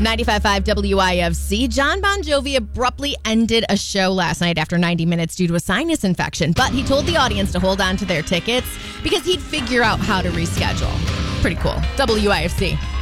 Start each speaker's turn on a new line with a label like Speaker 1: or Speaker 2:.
Speaker 1: 95.5 WIFC. John Bon Jovi abruptly ended a show last night after 90 minutes due to a sinus infection, but he told the audience to hold on to their tickets because he'd figure out how to reschedule. Pretty cool. WIFC.